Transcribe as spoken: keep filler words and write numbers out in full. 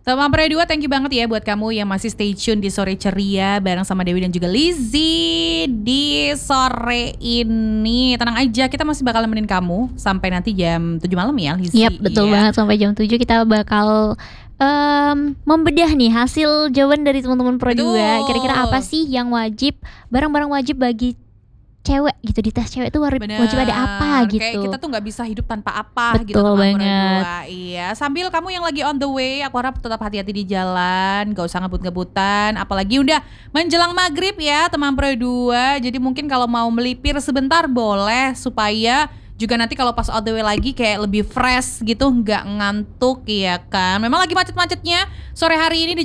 Teman Pro dua, thank you banget ya buat kamu yang masih stay tune di Sore Ceria bareng sama Dewi dan juga Lizzy di sore ini. Tenang aja, kita masih bakal nemenin kamu sampai nanti jam tujuh malam ya, Lizzy. Yap, betul ya. banget, sampai jam tujuh kita bakal um, membedah nih hasil jawaban dari teman-teman Pro dua. Kira-kira apa sih yang wajib, barang-barang wajib bagi cewek gitu, di tes cewek tuh wajib, wajib ada apa gitu. Kayak kita tuh nggak bisa hidup tanpa apa. Betul gitu teman banget. Pro dua. Iya, sambil kamu yang lagi on the way, aku harap tetap hati-hati di jalan, gak usah ngebut-ngebutan, apalagi udah menjelang maghrib ya teman Pro dua. Jadi mungkin kalau mau melipir sebentar boleh, supaya juga nanti kalau pas on the way lagi kayak lebih fresh gitu, nggak ngantuk ya kan. Memang lagi macet-macetnya sore hari ini di